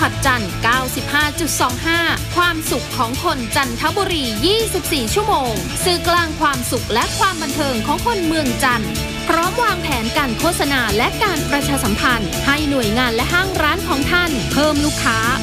อตจันทร์ 95.25 ความสุขของคนจันทบุรี 24 ชั่วโมงสื่อกลางความสุขและความบันเทิงของคนเมืองจันทร์พร้อมวางแผนการโฆษณาและการประชาสัมพันธ์ให้หน่วยงานและห้างร้านของท่านเพิ่มลูกค้า